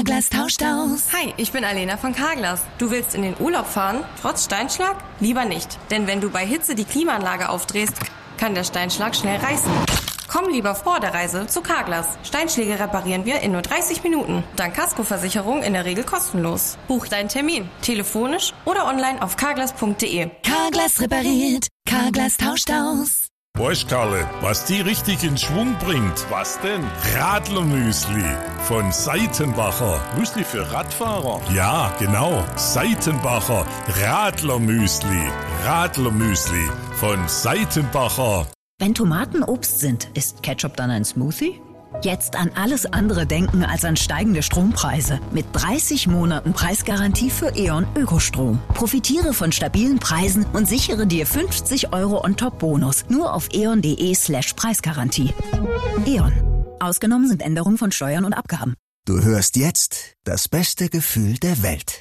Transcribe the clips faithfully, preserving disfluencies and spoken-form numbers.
Carglass tauscht aus. Hi, ich bin Alena von Carglass. Du willst in den Urlaub fahren, trotz Steinschlag? Lieber nicht, denn wenn du bei Hitze die Klimaanlage aufdrehst, kann der Steinschlag schnell reißen. Komm lieber vor der Reise zu Carglass. Steinschläge reparieren wir in nur dreißig Minuten. Dank Kaskoversicherung in der Regel kostenlos. Buch deinen Termin, telefonisch oder online auf carglass punkt de. Carglass repariert, Carglass tauscht aus. Weißt Karle, was die richtig in Schwung bringt? Was denn? Radlermüsli von Seitenbacher. Müsli für Radfahrer? Ja, genau. Seitenbacher Radlermüsli. Radlermüsli von Seitenbacher. Wenn Tomaten Obst sind, ist Ketchup dann ein Smoothie? Jetzt an alles andere denken als an steigende Strompreise. Mit dreißig Monaten Preisgarantie für E.ON Ökostrom. Profitiere von stabilen Preisen und sichere dir fünfzig Euro On-Top-Bonus. Nur auf eon.de slash Preisgarantie. E.ON. Ausgenommen sind Änderungen von Steuern und Abgaben. Du hörst jetzt das beste Gefühl der Welt.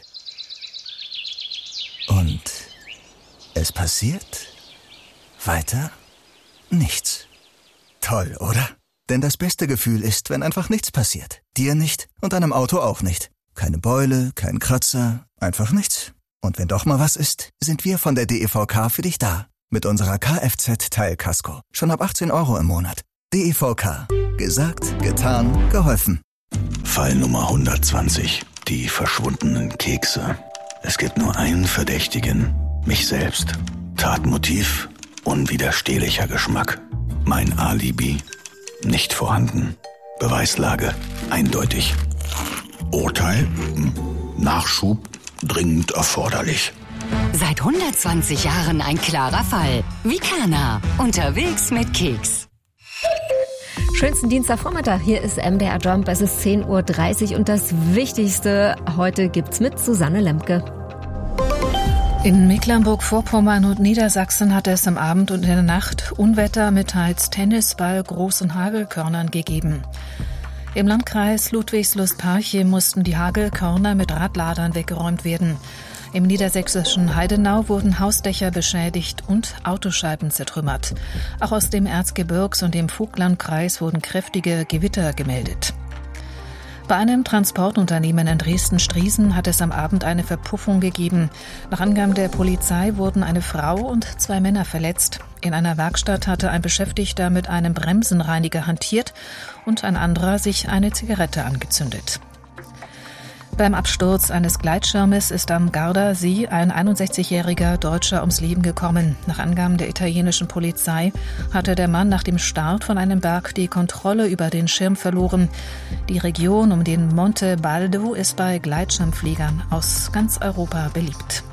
Und es passiert weiter nichts. Toll, oder? Denn das beste Gefühl ist, wenn einfach nichts passiert. Dir nicht und deinem Auto auch nicht. Keine Beule, kein Kratzer, einfach nichts. Und wenn doch mal was ist, sind wir von der D E V K für dich da. Mit unserer Kfz-Teilkasko. Schon ab achtzehn Euro im Monat. D E V K. Gesagt, getan, geholfen. Fall Nummer hundertzwanzig. Die verschwundenen Kekse. Es gibt nur einen Verdächtigen. Mich selbst. Tatmotiv. Unwiderstehlicher Geschmack. Mein Alibi. Nicht vorhanden. Beweislage eindeutig. Urteil? Nachschub dringend erforderlich. Seit hundertzwanzig Jahren ein klarer Fall. Vicana. Unterwegs mit Keks. Schönsten Dienstagvormittag. Hier ist M D R Jump. Es ist zehn Uhr dreißig und das Wichtigste heute gibt's mit Susanne Lemke. In Mecklenburg-Vorpommern und Niedersachsen hat es am Abend und in der Nacht Unwetter mit teils Tennisball großen Hagelkörnern gegeben. Im Landkreis Ludwigslust-Parchim mussten die Hagelkörner mit Radladern weggeräumt werden. Im niedersächsischen Heidenau wurden Hausdächer beschädigt und Autoscheiben zertrümmert. Auch aus dem Erzgebirgs- und dem Vogtlandkreis wurden kräftige Gewitter gemeldet. Bei einem Transportunternehmen in Dresden-Striesen hat es am Abend eine Verpuffung gegeben. Nach Angaben der Polizei wurden eine Frau und zwei Männer verletzt. In einer Werkstatt hatte ein Beschäftigter mit einem Bremsenreiniger hantiert und ein anderer sich eine Zigarette angezündet. Beim Absturz eines Gleitschirmes ist am Gardasee ein einundsechzigjähriger Deutscher ums Leben gekommen. Nach Angaben der italienischen Polizei hatte der Mann nach dem Start von einem Berg die Kontrolle über den Schirm verloren. Die Region um den Monte Baldo ist bei Gleitschirmfliegern aus ganz Europa beliebt.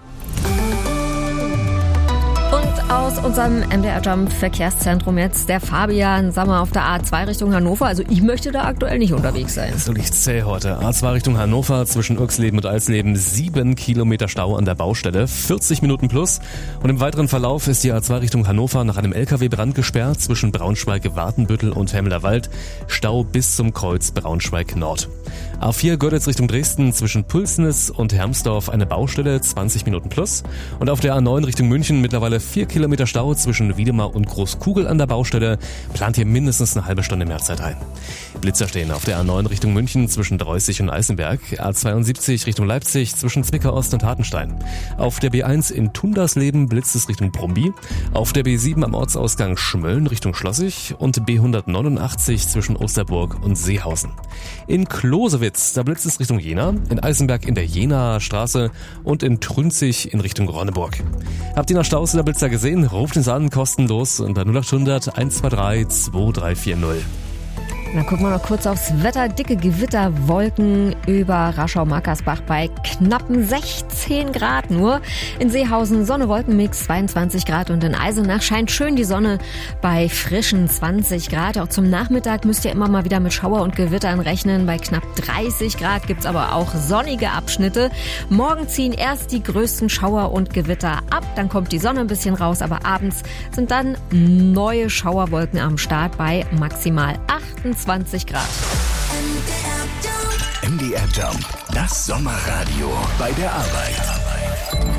Und aus unserem M D R Jump Verkehrszentrum jetzt der Fabian, sag mal, auf der A zwei Richtung Hannover. Also ich möchte da aktuell nicht unterwegs sein. So liegt's zäh heute. A zwei Richtung Hannover zwischen Irxleben und Eisleben. Sieben Kilometer Stau an der Baustelle. vierzig Minuten plus. Und im weiteren Verlauf ist die A zwei Richtung Hannover nach einem L K W-Brand gesperrt zwischen Braunschweig-Wartenbüttel und Hemmeler Wald. Stau bis zum Kreuz Braunschweig Nord. A vier Görlitz Richtung Dresden zwischen Pülsnitz und Hermsdorf eine Baustelle, zwanzig Minuten plus. Und auf der A neun Richtung München mittlerweile vier Kilometer Stau zwischen Wiedemar und Großkugel an der Baustelle. Plant hier mindestens eine halbe Stunde mehr Zeit ein. Blitzer stehen auf der A neun Richtung München zwischen Dreußig und Eisenberg. A zweiundsiebzig Richtung Leipzig zwischen Zwickau Ost und Hartenstein. Auf der B eins in Tundersleben blitzt es Richtung Brumby. Auf der B sieben am Ortsausgang Schmölln Richtung Schlossig und B hundertneunundachtzig zwischen Osterburg und Seehausen. In Klosewitz, da blitzt es Richtung Jena, in Eisenberg in der Jenaer Straße und in Trünzig in Richtung Ronneburg. Habt ihr noch Staus in der Blitzer gesehen? Ruft uns an, kostenlos unter null acht hundert eins zwei drei zwei drei vier null. Dann gucken wir noch kurz aufs Wetter. Dicke Gewitterwolken über Raschau-Markersbach bei knappen sechzehn Grad nur. In Seehausen Sonne-Wolkenmix zweiundzwanzig Grad und in Eisenach scheint schön die Sonne bei frischen zwanzig Grad. Auch zum Nachmittag müsst ihr immer mal wieder mit Schauer und Gewittern rechnen. Bei knapp dreißig Grad gibt's aber auch sonnige Abschnitte. Morgen ziehen erst die größten Schauer und Gewitter ab, dann kommt die Sonne ein bisschen raus, aber abends sind dann neue Schauerwolken am Start bei maximal achtundzwanzig Grad. M D R Jump, das Sommerradio bei der Arbeit.